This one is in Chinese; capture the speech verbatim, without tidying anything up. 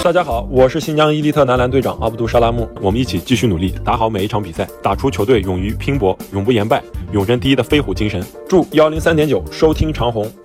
大家好，我是新疆伊利特男篮队长阿卜杜沙拉木，我们一起继续努力，打好每一场比赛，打出球队勇于拼搏、永不言败、永争第一的飞虎精神。祝幺零三点九收听长虹。